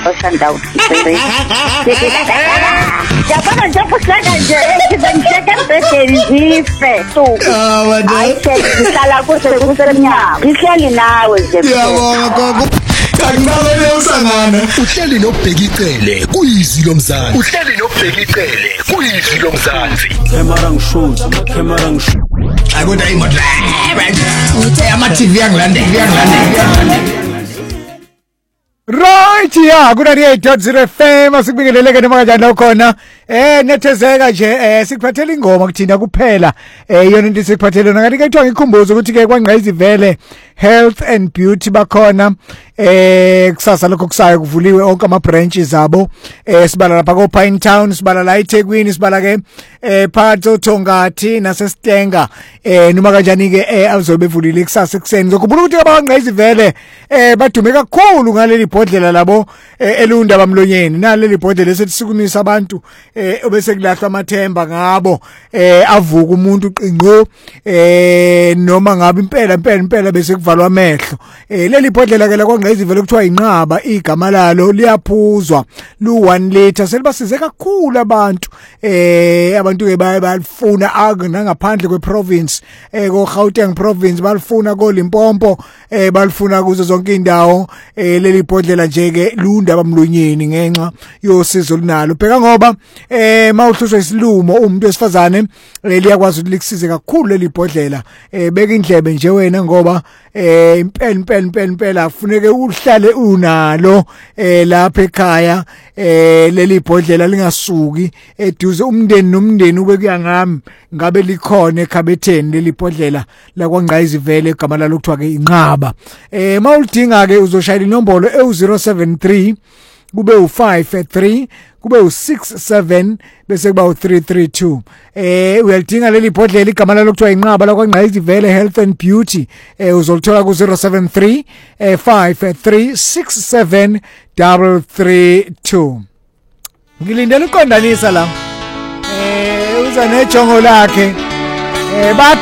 Sundown. Yabona nje kuhlaka nje ngishaka ngife so. Ngihlala kusemnyama. Ngihleli nawe nje. Yabona gogo. Kanibale usangana. Uhleli nobheka icele kuyizilo mzansi. Uhleli nobheka icele kuyizilo mzansi. Camera ngishoot. Akuda imodla. Uthe ama TV yangilandela. Right ya kuna 8.0 FM sikubingeleleke noma kanjani ukhona nethezeka nje sikuphathela ingoma kuthina kuphela yona into sikuphathela ngathi kuthiwa ngikhumbuza ukuthi ke kwaNgqayizivele Health and Beauty bakhona kusasa lokho kusayo kuvuliwe onke ama branches abo sibala lapha ko Pine Town sibala la eThekwini sibala ke Phatho Thongathi naseStenga noma kanjani ke azobe evulile kusasa ekseni zokubona ukuthi kwaNgqayizivele badume kakhulu ngaleli ibhodlela labo elunda bamlonyeni naleli ibhodlela esithukumisa abantu obese kulahlwa amathemba ngabo avuka umuntu qingqo noma ngabe impela bese kuvalwa amehlo leli ibhodlela ke la kwaNgqayizivele kuthiwa inqaba igama lalo liyaphuzwa lu 1 liter selibasize kakhulu abantu ke bayalifuna angaphandle kweprovince ko Gauteng province balifuna ko Limpopo balifuna kuzo zonke indawo leli ibhodlela nje ke lunda bamlonyeni ngenxa yosizo linalo bheka ngoba mawuhlushwa isilumo umuntu wesifazane liyakwazi ukuliksize kakhulu leli ibhodlela beka indlebe nje wena ngoba impela kufuneke uhlale unalo lapha ekhaya leli ibhodlela lingasuki eduze umndeni nomndeni ube kuyangami ngabe likhona ekhabetheni leli ibhodlela la kwaNgqayizivele igama lalo kuthiwa ke inqaba mawulidinga ke uzoshayela inombolo e073 kube u53 kube u67 bese kuba u332 uyalidinga leli ibhodlela igama lalo kuthiwa inqaba la kwaNgqayizivele Health and Beauty uzolithola ku073 5367 332 ngilindele uqondanisa la uza nejongo lakhe bathi